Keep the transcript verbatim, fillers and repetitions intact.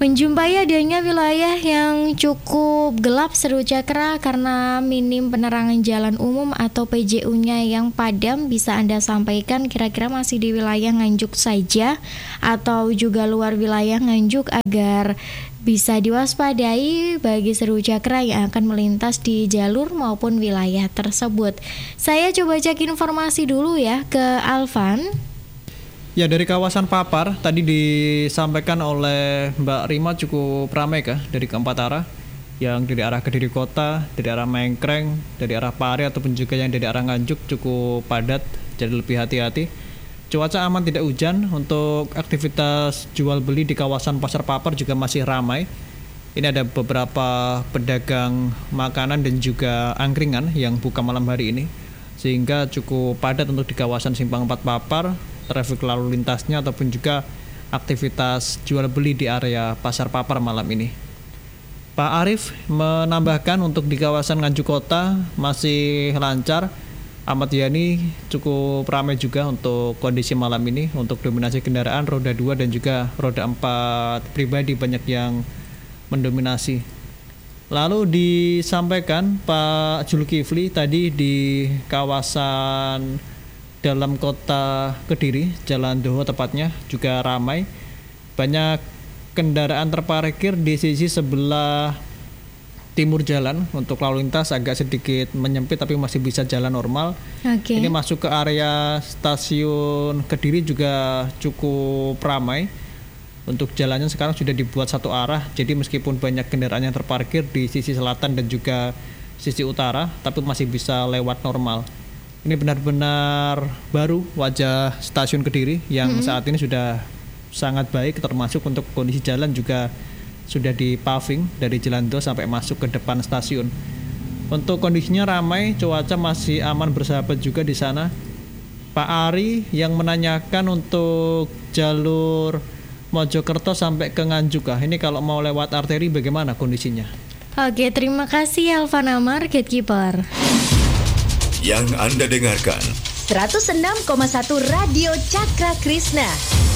menjumpai adanya wilayah yang cukup gelap Seru Cakra karena minim penerangan jalan umum atau P J U-nya yang padam. Bisa Anda sampaikan kira-kira masih di wilayah Nganjuk saja atau juga luar wilayah Nganjuk agar bisa diwaspadai bagi Seru Cakra yang akan melintas di jalur maupun wilayah tersebut. Saya coba cek informasi dulu ya ke Alvan. Ya, dari kawasan Papar tadi disampaikan oleh Mbak Rima cukup ramai kah dari keempat arah, yang dari arah Kediri Kota, dari arah Mengkreng, dari arah Pare ataupun juga yang dari arah Nganjuk cukup padat, jadi lebih hati-hati. Cuaca aman, tidak hujan. Untuk aktivitas jual beli di kawasan Pasar Papar juga masih ramai. Ini ada beberapa pedagang makanan dan juga angkringan yang buka malam hari ini, sehingga cukup padat untuk di kawasan Simpang empat Papar. Trafik lalu lintasnya ataupun juga aktivitas jual beli di area Pasar Papar malam ini. Pak Arief menambahkan untuk di kawasan Nganjuk Kota masih lancar. Ahmad Yani cukup ramai juga untuk kondisi malam ini. Untuk dominasi kendaraan roda dua dan juga roda empat pribadi banyak yang mendominasi. Lalu disampaikan Pak Zulkifli tadi di kawasan dalam kota Kediri, Jalan Doho tepatnya, juga ramai. Banyak kendaraan terparkir di sisi sebelah timur jalan. Untuk lalu lintas agak sedikit menyempit tapi masih bisa jalan normal. Okay. Ini masuk ke area stasiun Kediri juga cukup ramai. Untuk jalannya sekarang sudah dibuat satu arah, jadi meskipun banyak kendaraan yang terparkir di sisi selatan dan juga sisi utara, tapi masih bisa lewat normal. Ini benar-benar baru wajah stasiun Kediri yang hmm. saat ini sudah sangat baik, termasuk untuk kondisi jalan juga sudah di paving dari Jalan Do sampai masuk ke depan stasiun. Untuk kondisinya ramai, cuaca masih aman, bersahabat juga di sana. Pak Ari yang menanyakan untuk jalur Mojokerto sampai ke Nganjuk, ini kalau mau lewat arteri bagaimana kondisinya? Oke, terima kasih Alvan Amar, Gatekeeper. Yang Anda dengarkan seratus enam koma satu Radio Cakra Krishna.